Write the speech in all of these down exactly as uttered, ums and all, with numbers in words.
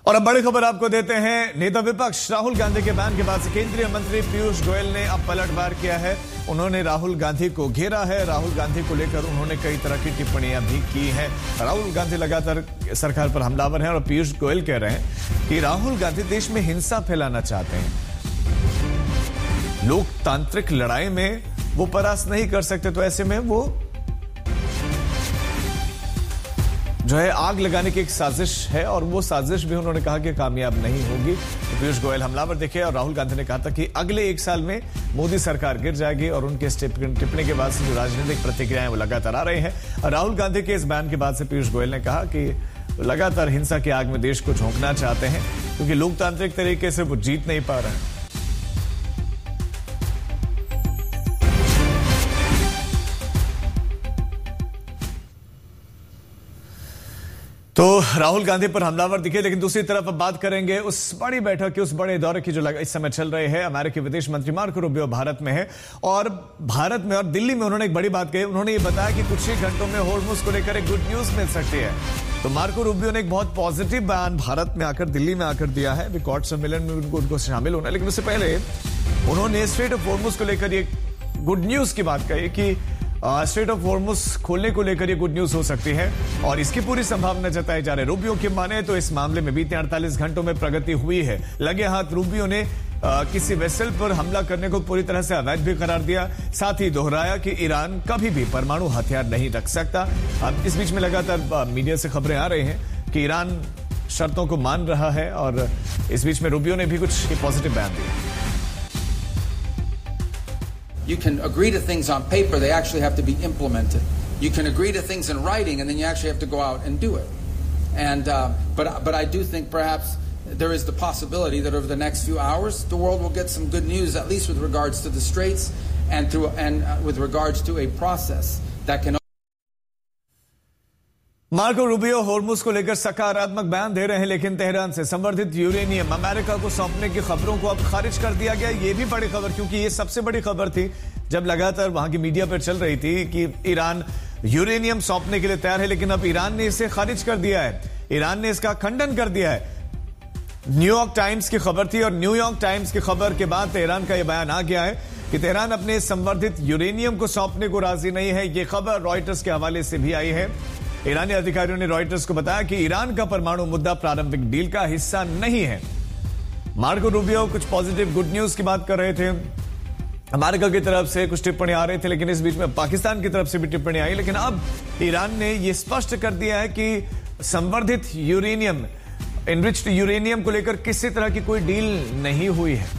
और अब बड़ी खबर आपको देते हैं। नेता विपक्ष राहुल गांधी के बयान के बाद से केंद्रीय मंत्री पीयूष गोयल ने अब पलटवार किया है। उन्होंने राहुल गांधी को घेरा है। राहुल गांधी को लेकर उन्होंने कई तरह की टिप्पणियां भी की हैं। राहुल गांधी लगातार सरकार पर हमलावर हैं और पीयूष गोयल कह रहे हैं कि राहुल गांधी देश में हिंसा फैलाना चाहते हैं। लोकतांत्रिक लड़ाई में वो परास्त नहीं कर सकते, तो ऐसे में वो जो है आग लगाने की एक साजिश है और वो साजिश भी उन्होंने कहा कि कामयाब नहीं होगी। तो पीयूष गोयल हमलावर दिखे और राहुल गांधी ने कहा था कि अगले एक साल में मोदी सरकार गिर जाएगी और उनके टिप्पणी के बाद से जो राजनीतिक प्रतिक्रियाएं वो लगातार आ रही हैं। और राहुल गांधी के इस बयान के बाद से पीयूष गोयल ने कहा कि लगातार हिंसा की आग में देश को झोंकना चाहते हैं क्योंकि लोकतांत्रिक तरीके से वो जीत नहीं पा रहे हैं। तो राहुल गांधी पर हमलावर दिखे, लेकिन दूसरी तरफ अब बात करेंगे उस बड़ी बैठक की, उस बड़े दौरे की जो इस समय चल रहे हैं। अमेरिकी विदेश मंत्री मार्को रूबियो भारत में है और भारत में और दिल्ली में उन्होंने एक बड़ी बात कही। उन्होंने ये बताया कि कुछ ही घंटों में होर्मुज को लेकर एक गुड न्यूज मिल सकती है। तो मार्को रूबियो ने एक बहुत पॉजिटिव बयान भारत में आकर, दिल्ली में आकर दिया है। रिकॉर्ड सम्मेलन में उनको उनको शामिल होना है, लेकिन उससे पहले उन्होंने स्ट्रेट ऑफ होर्मुज को लेकर एक गुड न्यूज की बात कही कि स्ट्रेट ऑफ होर्मुज खोलने को लेकर ये गुड न्यूज हो सकती है और इसकी पूरी संभावना जताई जा रही है। रूबियो की माने तो इस मामले में बीते अड़तालीस घंटों में प्रगति हुई है। लगे हाथ रूबियो ने आ, किसी वेसल पर हमला करने को पूरी तरह से अवैध भी करार दिया। साथ ही दोहराया कि ईरान कभी भी परमाणु हथियार नहीं रख सकता। अब इस बीच में लगातार मीडिया से खबरें आ रही हैं कि ईरान शर्तों को मान रहा है और इस बीच में रूबियो ने भी कुछ पॉजिटिव बयान दिए। You can agree to things on paper, they actually have to be implemented. You can agree to things in writing, and then you actually have to go out and do it. And uh, but but I do think perhaps there is the possibility that over the next few hours, the world will get some good news, at least with regards to the Straits and through and uh, with regards to a process that can. Marco Rubio Hormuz को लेकर सकारात्मक बयान दे रहे हैं, लेकिन Tehran से संवर्धित uranium America को सौंपने की खबरों को अब खारिज कर दिया गया। ये भी बड़ी खबर, क्योंकि ये सबसे बड़ी खबर थी जब लगातार वहां की मीडिया पर चल रही थी कि ईरान यूरेनियम सौंपने के लिए तैयार है, लेकिन अब ईरान ने इसे खारिज कर दिया है। ईरान ने इसका खंडन कर दिया है। न्यूयॉर्क टाइम्स की खबर थी और न्यूयॉर्क टाइम्स की खबर के बाद तेहरान का यह बयान आ गया है कि तेहरान अपने संवर्धित यूरेनियम को सौंपने को राजी नहीं है। यह खबर रॉयटर्स के हवाले से भी आई है। ईरानी अधिकारियों ने रॉयटर्स को बताया कि ईरान का परमाणु मुद्दा प्रारंभिक डील का हिस्सा नहीं है। मार्को रूबियो कुछ पॉजिटिव गुड न्यूज की बात कर रहे थे। अमेरिका की तरफ से कुछ टिप्पणी आ रही थी, लेकिन इस बीच में पाकिस्तान की तरफ से भी टिप्पणी आई। लेकिन अब ईरान ने यह स्पष्ट कर दिया है कि संवर्धित यूरेनियम, एनरिच्ड यूरेनियम को लेकर किसी तरह की कोई डील नहीं हुई है।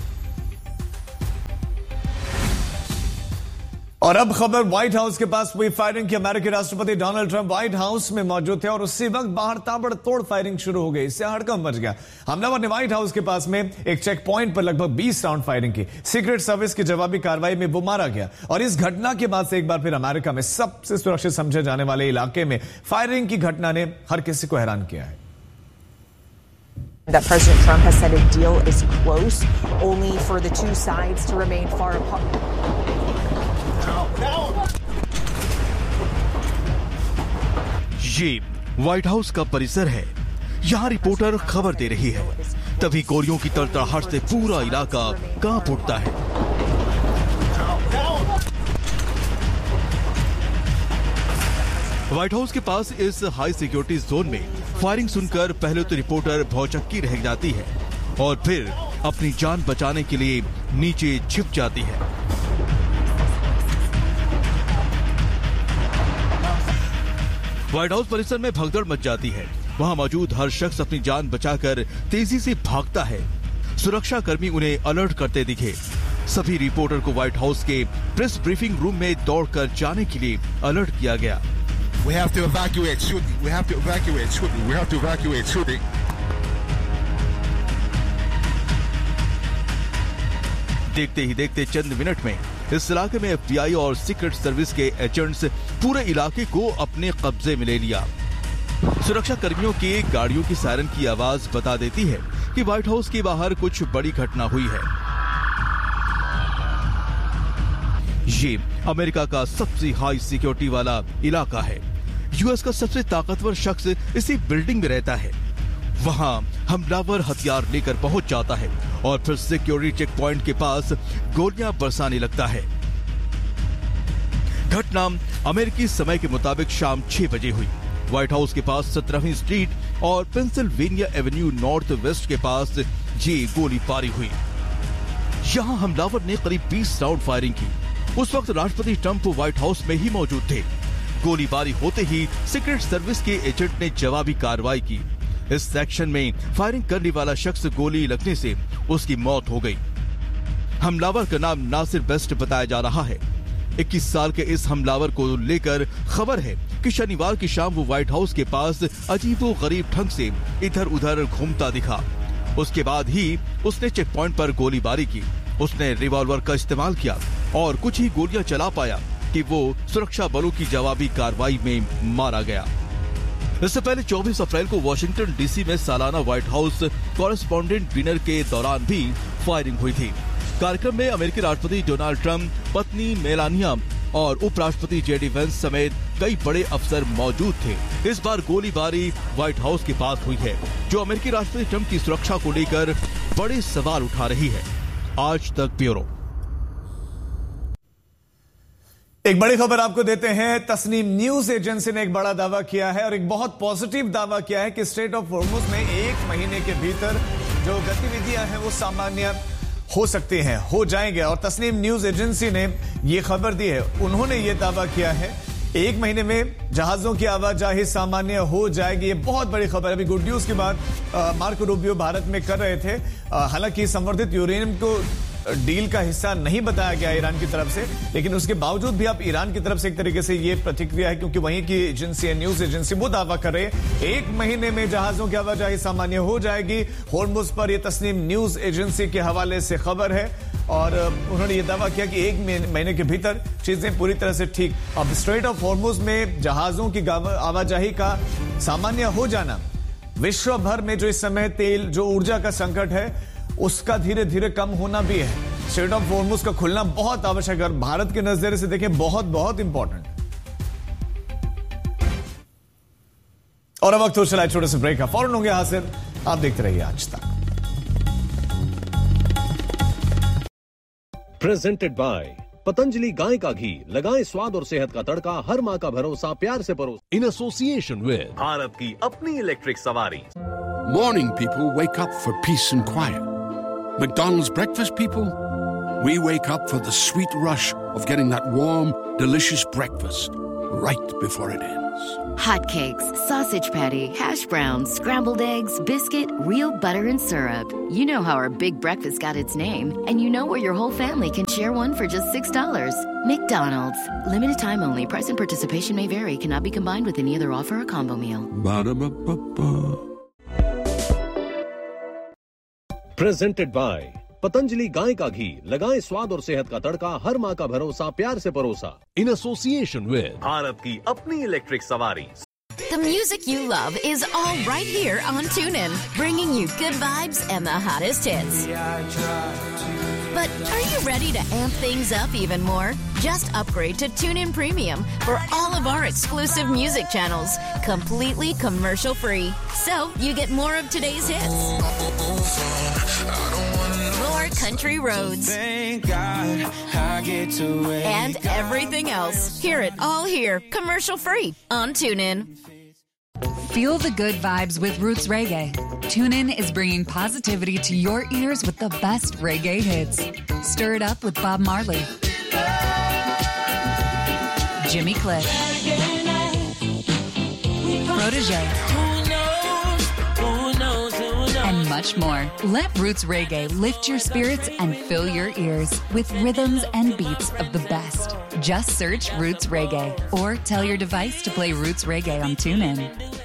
और अब खबर व्हाइट हाउस के पास हुई फायरिंग की। अमेरिकी राष्ट्रपति डोनाल्ड ट्रंप व्हाइट हाउस में मौजूद थे और उसी वक्त बाहर ताबड़तोड़ फायरिंग शुरू हो गई। इससे हड़कंप मच गया। हमलावर ने व्हाइट हाउस के पास में एक चेक पॉइंट पर लगभग बीस राउंड फायरिंग की। सीक्रेट सर्विस की जवाबी कार्रवाई में वो मारा गया और इस घटना के बाद से एक बार फिर अमेरिका में सबसे सुरक्षित समझे जाने वाले इलाके में फायरिंग की घटना ने हर किसी को हैरान किया है। That President Trump has said a deal is close, only for the two sides to remain far apart. ये व्हाइट हाउस का परिसर है। यहाँ रिपोर्टर खबर दे रही है, तभी गोलियों की तड़तड़ाहट से पूरा इलाका कांप उठता है। व्हाइट हाउस के पास इस हाई सिक्योरिटी जोन में फायरिंग सुनकर पहले तो रिपोर्टर भौचक्की रह जाती है और फिर अपनी जान बचाने के लिए नीचे छिप जाती है। व्हाइट हाउस परिसर में भगदड़ मच जाती है। वहां मौजूद हर शख्स अपनी जान बचाकर तेजी से भागता है। सुरक्षा कर्मी उन्हें अलर्ट करते दिखे। सभी रिपोर्टर को व्हाइट हाउस के प्रेस ब्रीफिंग रूम में दौड़कर जाने के लिए अलर्ट किया गया। We have to evacuate shooting. We have to evacuate shooting. We have to evacuate shooting. देखते ही देखते चंद मिनट में इस इलाके में एफ बी आई और सीक्रेट सर्विस के एजेंट्स पूरे इलाके को अपने कब्जे में ले लिया। सुरक्षा कर्मियों की गाड़ियों की सायरन की आवाज बता देती है कि व्हाइट हाउस के बाहर कुछ बड़ी घटना हुई है। ये अमेरिका का सबसे हाई सिक्योरिटी वाला इलाका है। यूएस का सबसे ताकतवर शख्स इसी बिल्डिंग में रहता है। वहां हमलावर हथियार लेकर पहुंच जाता है और फिर सिक्योरिटी चेक पॉइंट के पास गोलियां बरसाने लगता है। घटना अमेरिकी समय के मुताबिक शाम छह बजे हुई। व्हाइट हाउस के पास सत्रहवीं स्ट्रीट और पेंसिल्वेनिया एवेन्यू नॉर्थ वेस्ट के पास ये गोलीबारी हुई। यहां हमलावर ने करीब बीस राउंड फायरिंग की। उस वक्त राष्ट्रपति ट्रंप व्हाइट हाउस में ही मौजूद थे। गोलीबारी होते ही सीक्रेट सर्विस के एजेंट ने जवाबी कार्रवाई की। इस सेक्शन में फायरिंग करने वाला शख्स गोली लगने से उसकी मौत हो गई। हमलावर का नाम नासिर बेस्ट बताया जा रहा है। इक्कीस साल के इस हमलावर को लेकर खबर है कि शनिवार की शाम वो व्हाइट हाउस के पास अजीबोगरीब ढंग से इधर उधर घूमता दिखा। उसके बाद ही उसने चेक पॉइंट पर गोलीबारी की। उसने रिवॉल्वर का इस्तेमाल किया और कुछ ही गोलियां चला पाया कि वो सुरक्षा बलों की जवाबी कार्रवाई में मारा गया। इससे पहले चौबीस अप्रैल को वॉशिंगटन डीसी में सालाना व्हाइट हाउस कॉरेस्पॉन्डेंट डिनर के दौरान भी फायरिंग हुई थी। कार्यक्रम में अमेरिकी राष्ट्रपति डोनाल्ड ट्रंप, पत्नी मेलानिया और उपराष्ट्रपति जेडी वेंस समेत कई बड़े अफसर मौजूद थे। इस बार गोलीबारी व्हाइट हाउस के पास हुई है, जो अमेरिकी राष्ट्रपति ट्रंप की सुरक्षा को लेकर बड़े सवाल उठा रही है। आज तक ब्यूरो। एक बड़ी खबर आपको देते हैं। तस्नीम न्यूज एजेंसी ने एक बड़ा दावा किया है और एक बहुत पॉजिटिव दावा किया है कि स्ट्रेट ऑफ हॉर्मुज में एक महीने के भीतर जो गतिविधियां हैं वो सामान्य हो सकती हैं, हो जाएंगे। और तस्नीम न्यूज एजेंसी ने यह खबर दी है। उन्होंने यह दावा किया है एक महीने में जहाजों की आवाजाही सामान्य हो जाएगी। ये बहुत बड़ी खबर है। अभी गुड न्यूज की बात मार्को रूबियो भारत में कर रहे थे। हालांकि संवर्धित यूरेनियम को डील का हिस्सा नहीं बताया गया ईरान की तरफ से, लेकिन उसके बावजूद भी अब ईरान की तरफ से एक तरीके से ये प्रतिक्रिया है, क्योंकि वहीं की एजेंसी है, न्यूज एजेंसी, वो दावा कर रहे हैं एक महीने में जहाजों की आवाजाही सामान्य हो जाएगी हॉर्मुज पर। यह तस्नीम न्यूज एजेंसी के हवाले से खबर है और उन्होंने ये दावा किया कि एक महीने के भीतर चीजें पूरी तरह से ठीक। अब स्ट्रेट ऑफ हॉर्मुज में जहाजों की आवाजाही का सामान्य हो जाना विश्व भर में जो इस समय तेल जो ऊर्जा का संकट है उसका धीरे धीरे कम होना भी है। स्ट्रेट ऑफ हॉर्मुज का खुलना बहुत आवश्यक है और भारत के नजरिए से देखें बहुत बहुत इंपॉर्टेंट। और अब वक्त हो चला है छोटे से ब्रेक का, फौरन होंगे हासिल। आप देखते रहिए आज तक। प्रेजेंटेड बाय पतंजलि गाय का घी, लगाएं स्वाद और सेहत का तड़का, हर माँ का भरोसा, प्यार से परोस। इन एसोसिएशन विद भारत की अपनी इलेक्ट्रिक सवारी। Morning people wake up for peace and quiet. McDonald's breakfast people, we wake up for the sweet rush of getting that warm, delicious breakfast right before it ends. Hotcakes, sausage patty, hash browns, scrambled eggs, biscuit, real butter and syrup. You know how our big breakfast got its name, and you know where your whole family can share one for just six dollars. McDonald's. Limited time only. Price and participation may vary. Cannot be combined with any other offer or combo meal. Ba-da-ba-ba-ba. Presented by Patanjali गाय का घी, लगाएं स्वाद और सेहत का तड़का, हर माँ का भरोसा, प्यार से परोसा। इन एसोसिएशन विद भारत की अपनी इलेक्ट्रिक सवारी। The music you love is all right here on TuneIn, bringing you good vibes and the hottest hits. But are you ready to amp things up even more? Just upgrade to TuneIn Premium for all of our exclusive music channels, completely commercial free. So you get more of today's hits, more country roads, and everything else. Hear it all here, commercial free on TuneIn. Feel the good vibes with Roots Reggae. TuneIn is bringing positivity to your ears with the best reggae hits. Stir it up with Bob Marley, Jimmy Cliff, Protégé, and much more. Let Roots Reggae lift your spirits and fill your ears with rhythms and beats of the best. Just search Roots Reggae or tell your device to play Roots Reggae on TuneIn.